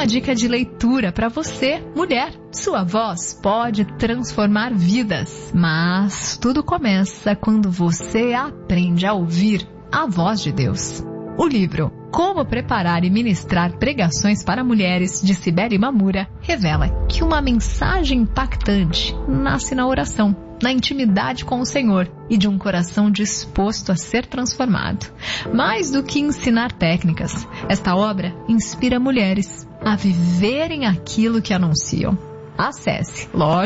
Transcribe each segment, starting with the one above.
uma dica de leitura para você, mulher. Sua voz pode transformar vidas, mas tudo começa quando você aprende a ouvir a voz de Deus. O livro Como Preparar e Ministrar Pregações para Mulheres, de Cibele Mamura, revela que uma mensagem impactante nasce na oração, na intimidade com o Senhor e de um coração disposto a ser transformado. Mais do que ensinar técnicas, esta obra inspira mulheres a viverem aquilo que anunciam. Acesse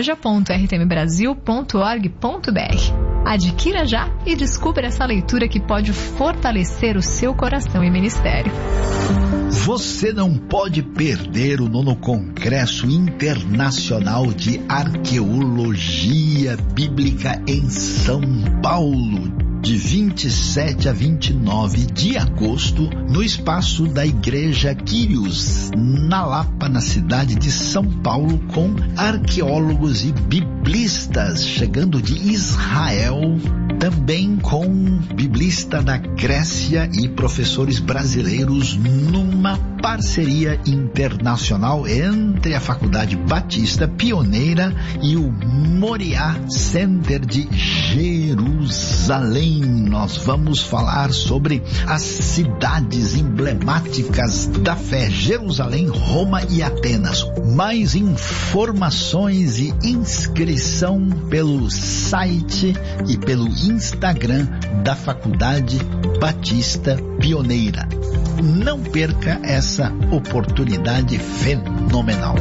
loja.rtmbrasil.org.br. Adquira já e descubra essa leitura que pode fortalecer o seu coração e ministério. Você não pode perder o 9º Congresso Internacional de Arqueologia Bíblica em São Paulo, de 27 a 29 de agosto, no espaço da Igreja Quírios, na Lapa, na cidade de São Paulo, com arqueólogos e biblistas chegando de Israel, também com biblista da Grécia e professores brasileiros, numa parceria internacional entre a Faculdade Batista Pioneira e o Moriá Center de Jerusalém. Nós vamos falar sobre as cidades emblemáticas da fé: Jerusalém, Roma e Atenas. Mais informações e inscrição pelo site e pelo Instagram da Faculdade Batista Pioneira. Não perca essa oportunidade fenomenal.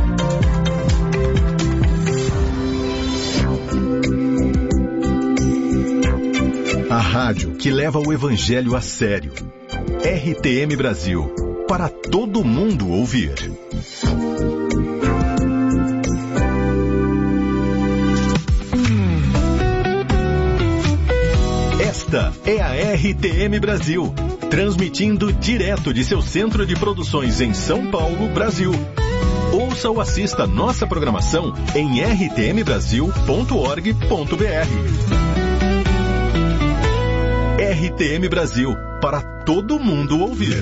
A rádio que leva o evangelho a sério. RTM Brasil, para todo mundo ouvir. Esta é a RTM Brasil, transmitindo direto de seu centro de produções em São Paulo, Brasil. Ouça ou assista nossa programação em rtmbrasil.org.br. RTM Brasil, para todo mundo ouvir.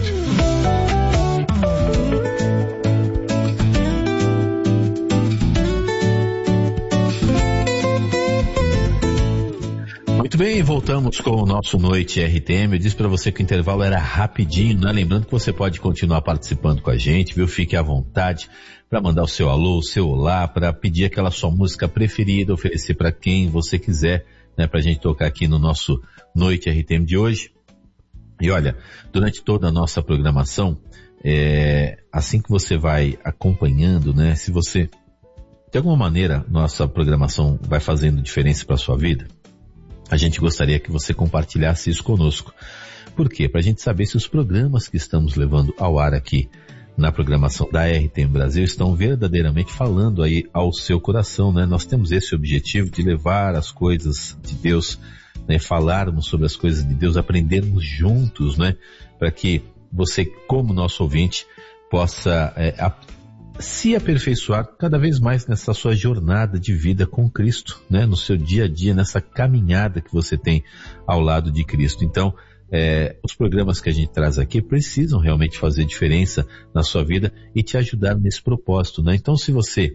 Muito bem, voltamos com o nosso Noite RTM. Eu disse para você que o intervalo era rapidinho, né? Lembrando que você pode continuar participando com a gente, viu? Fique à vontade para mandar o seu alô, o seu olá, para pedir aquela sua música preferida, oferecer para quem você quiser, né? Pra gente tocar aqui no nosso Noite RTM de hoje. E olha, durante toda a nossa programação, assim que você vai acompanhando, né? Se você, de alguma maneira, nossa programação vai fazendo diferença para sua vida, a gente gostaria que você compartilhasse isso conosco. Por quê? Para a gente saber se os programas que estamos levando ao ar aqui na programação da RTM Brasil estão verdadeiramente falando aí ao seu coração, né? Nós temos esse objetivo de levar as coisas de Deus, né? Falarmos sobre as coisas de Deus, aprendermos juntos, né? Para que você, como nosso ouvinte, possa se aperfeiçoar cada vez mais nessa sua jornada de vida com Cristo, né? No seu dia a dia, nessa caminhada que você tem ao lado de Cristo. Então, os programas que a gente traz aqui precisam realmente fazer diferença na sua vida e te ajudar nesse propósito, né? Então, se você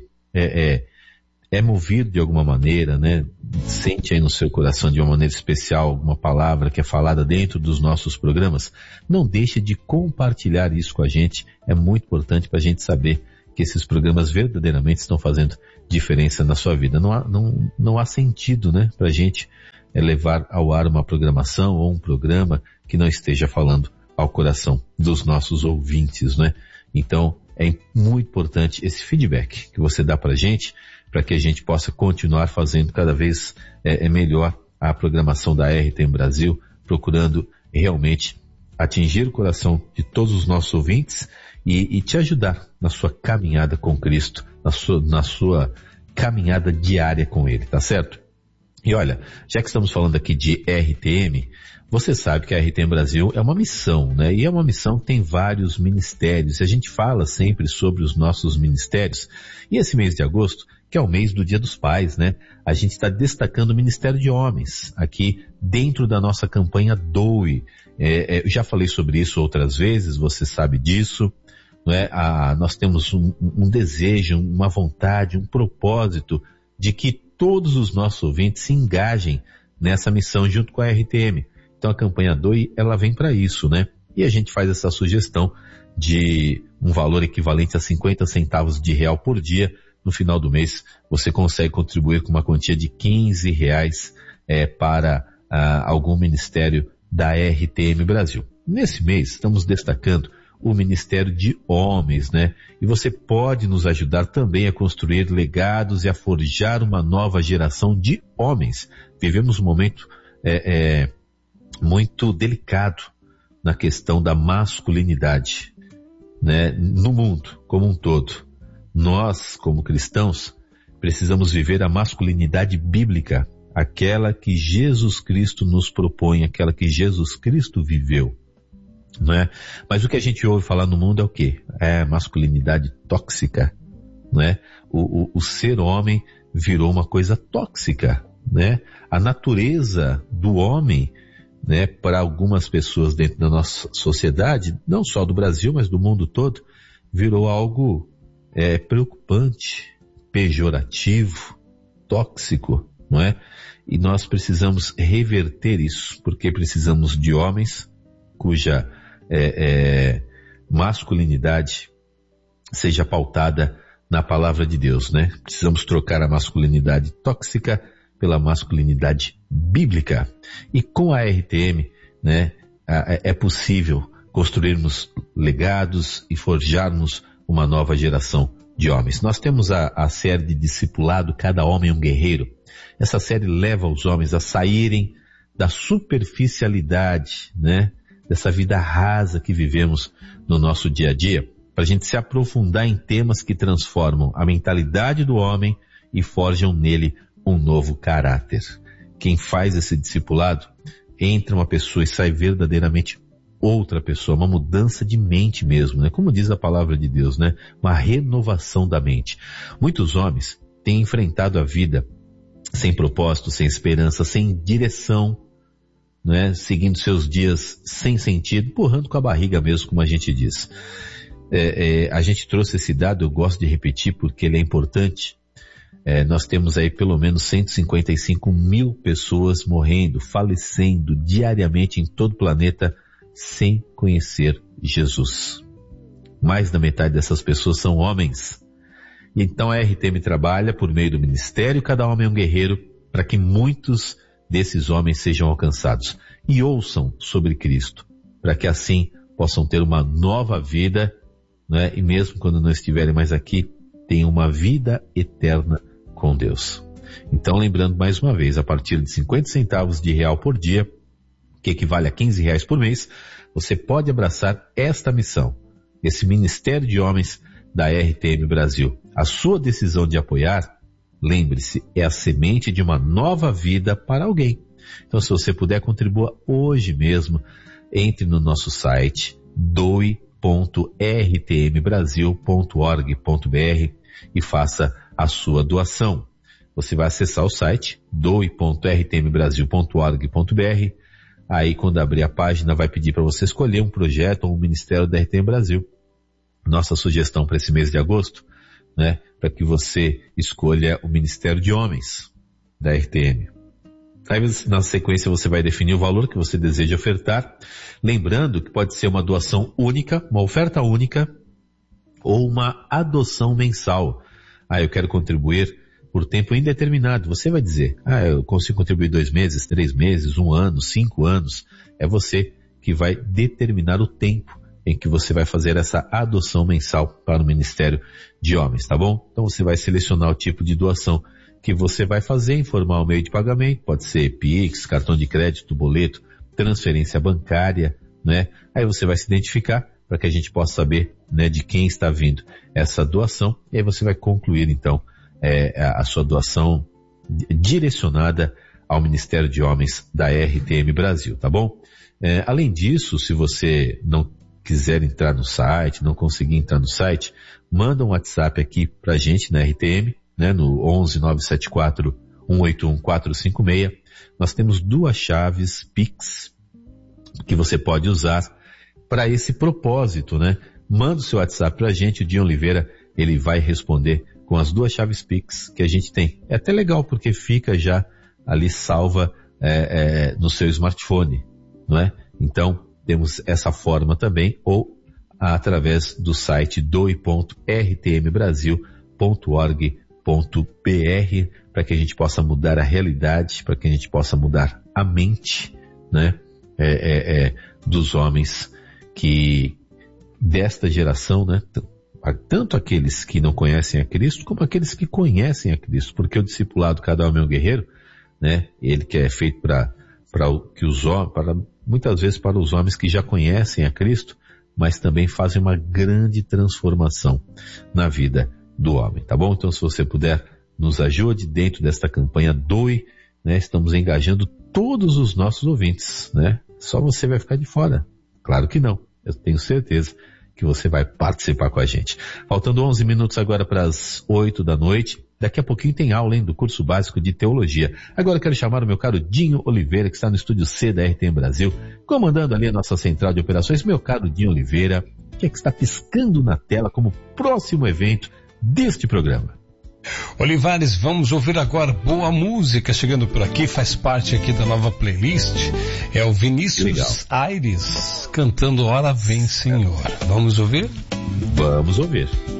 é movido de alguma maneira, né? Sente aí no seu coração de uma maneira especial alguma palavra que é falada dentro dos nossos programas, não deixe de compartilhar isso com a gente. É muito importante para a gente saber que esses programas verdadeiramente estão fazendo diferença na sua vida. Não há sentido, né, para a gente levar ao ar uma programação ou um programa que não esteja falando ao coração dos nossos ouvintes, né? Então, é muito importante esse feedback que você dá para a gente, para que a gente possa continuar fazendo cada vez melhor a programação da RTM Brasil, procurando realmente atingir o coração de todos os nossos ouvintes e te ajudar na sua caminhada com Cristo, na sua caminhada diária com Ele, tá certo? E olha, já que estamos falando aqui de RTM, você sabe que a RTM Brasil é uma missão, né? E é uma missão que tem vários ministérios. A gente fala sempre sobre os nossos ministérios. E esse mês de agosto, que é o mês do Dia dos Pais, né? A gente está destacando o Ministério de Homens aqui dentro da nossa campanha Doe. Eu já falei sobre isso outras vezes, você sabe disso. não é? Nós temos um desejo, uma vontade, um propósito de que todos os nossos ouvintes se engajem nessa missão junto com a RTM. Então a campanha DOE, ela vem para isso, né? E a gente faz essa sugestão de um valor equivalente a 50 centavos de real por dia. No final do mês, você consegue contribuir com uma quantia de R$15 para algum ministério da RTM Brasil. Nesse mês, estamos destacando o Ministério de Homens, né? E você pode nos ajudar também a construir legados e a forjar uma nova geração de homens. Vivemos um momento muito delicado na questão da masculinidade, né? No mundo como um todo. Nós, como cristãos, precisamos viver a masculinidade bíblica, aquela que Jesus Cristo nos propõe, aquela que Jesus Cristo viveu. Não é? Mas o que a gente ouve falar no mundo é o quê? É masculinidade tóxica, não é? O ser homem virou uma coisa tóxica, né? A natureza do homem, né, para algumas pessoas dentro da nossa sociedade, não só do Brasil, mas do mundo todo, virou algo preocupante, pejorativo, tóxico, não é? E nós precisamos reverter isso, porque precisamos de homens cuja masculinidade seja pautada na palavra de Deus, né? Precisamos trocar a masculinidade tóxica pela masculinidade bíblica. E com a RTM, né, é possível construirmos legados e forjarmos uma nova geração de homens. Nós temos a série de discipulado Cada Homem um Guerreiro. Essa série leva os homens a saírem da superficialidade, né, dessa vida rasa que vivemos no nosso dia a dia, para a gente se aprofundar em temas que transformam a mentalidade do homem e forjam nele um novo caráter. Quem faz esse discipulado, entra uma pessoa e sai verdadeiramente outra pessoa, uma mudança de mente mesmo, né? Como diz a palavra de Deus, né? Uma renovação da mente. Muitos homens têm enfrentado a vida sem propósito, sem esperança, sem direção, né? Seguindo seus dias sem sentido, empurrando com a barriga mesmo, como a gente diz. A gente trouxe esse dado, eu gosto de repetir porque ele é importante. Nós temos aí pelo menos 155 mil pessoas morrendo, falecendo diariamente em todo o planeta sem conhecer Jesus. Mais da metade dessas pessoas são homens. Então a RTM trabalha por meio do Ministério Cada Homem um Guerreiro para que muitos desses homens sejam alcançados e ouçam sobre Cristo, para que assim possam ter uma nova vida, né? E mesmo quando não estiverem mais aqui, tenham uma vida eterna com Deus. Então, lembrando mais uma vez, a partir de 50 centavos de real por dia, que equivale a R$15 por mês, você pode abraçar esta missão, esse Ministério de Homens da RTM Brasil. A sua decisão de apoiar, lembre-se, é a semente de uma nova vida para alguém. Então, se você puder, contribua hoje mesmo. Entre no nosso site doe.rtmbrasil.org.br e faça a sua doação. Você vai acessar o site doe.rtmbrasil.org.br. Aí, quando abrir a página, vai pedir para você escolher um projeto ou um ministério da RTM Brasil. Nossa sugestão para esse mês de agosto, né, para que você escolha o Ministério de Homens da RTM. Aí, na sequência, você vai definir o valor que você deseja ofertar, lembrando que pode ser uma doação única, uma oferta única, ou uma adoção mensal. Eu quero contribuir por tempo indeterminado. Você vai dizer, eu consigo contribuir 2 meses, 3 meses, 1 ano, 5 anos. É você que vai determinar o tempo em que você vai fazer essa adoção mensal para o Ministério de Homens, tá bom? Então você vai selecionar o tipo de doação que você vai fazer, informar o meio de pagamento, pode ser Pix, cartão de crédito, boleto, transferência bancária, né? Aí você vai se identificar para que a gente possa saber, né, de quem está vindo essa doação, e aí você vai concluir então a sua doação direcionada ao Ministério de Homens da RTM Brasil, tá bom? Além disso, se você não quiser entrar no site, não conseguir entrar no site, manda um WhatsApp aqui pra gente na RTM, né, no 11 974 181 456. Nós temos 2 chaves Pix que você pode usar para esse propósito, né? manda o seu WhatsApp pra gente, o Dinho Oliveira, ele vai responder com as 2 chaves Pix que a gente tem. É até legal, porque fica já ali salva no seu smartphone, não é? Então, temos essa forma também, ou através do site doe.rtmbrasil.org.br, para que a gente possa mudar a realidade, para que a gente possa mudar a mente, né? Dos homens que desta geração, né? Tanto aqueles que não conhecem a Cristo, como aqueles que conhecem a Cristo, porque o discipulado Cada Homem é um Guerreiro, né? Ele que é feito muitas vezes para os homens que já conhecem a Cristo, mas também fazem uma grande transformação na vida do homem, tá bom? Então, se você puder, nos ajude dentro desta campanha Doe, né? Estamos engajando todos os nossos ouvintes, né? Só você vai ficar de fora. Claro que não. Eu tenho certeza que você vai participar com a gente. Faltando 11 minutos agora para as 8 da noite. Daqui a pouquinho tem aula, hein, do curso básico de teologia. Agora eu quero chamar o meu caro Dinho Oliveira, que está no estúdio C da RTM Brasil, comandando ali a nossa central de operações. Meu caro Dinho Oliveira, o que é que está piscando na tela como próximo evento deste programa? Olivares, vamos ouvir agora boa música chegando por aqui, faz parte aqui da nova playlist. É o Vinícius Aires cantando Ora Vem Senhor. Vamos ouvir? Vamos ouvir.